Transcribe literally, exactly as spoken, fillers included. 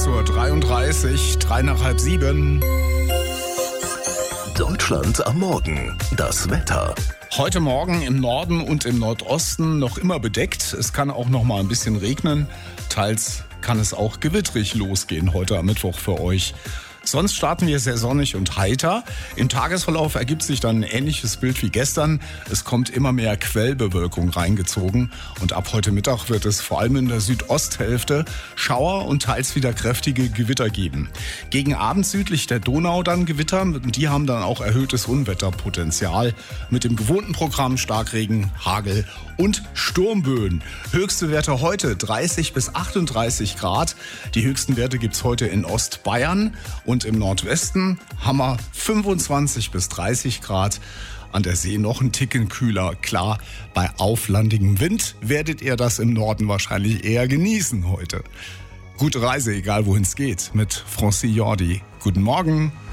Uhr dreiunddreißig, drei nach halb sieben. Deutschland am Morgen. Das Wetter. Heute Morgen im Norden und im Nordosten noch immer bedeckt. Es kann auch noch mal ein bisschen regnen. Teils kann es auch gewitterig losgehen heute am Mittwoch für euch. Sonst starten wir sehr sonnig und heiter. Im Tagesverlauf ergibt sich dann ein ähnliches Bild wie gestern. Es kommt immer mehr Quellbewölkung reingezogen und ab heute Mittag wird es vor allem in der Südosthälfte Schauer und teils wieder kräftige Gewitter geben. Gegen Abend südlich der Donau dann Gewitter, die haben dann auch erhöhtes Unwetterpotenzial mit dem gewohnten Programm Starkregen, Hagel und Sturmböen. Höchste Werte heute dreißig bis achtunddreißig Grad. Die höchsten Werte gibt's heute in Ostbayern und im Nordwesten haben wir fünfundzwanzig bis dreißig Grad. An der See noch ein Ticken kühler. Klar, bei auflandigem Wind werdet ihr das im Norden wahrscheinlich eher genießen heute. Gute Reise, egal wohin es geht, mit Francis Jordi. Guten Morgen.